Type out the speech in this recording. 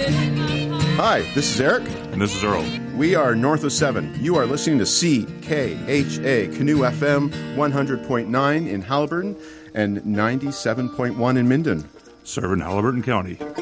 Hi, this is Eric. And this is Earl. We are North of 7. You are listening to CKHA Canoe FM 100.9 in Haliburton and 97.1 in Minden. Serving Haliburton County.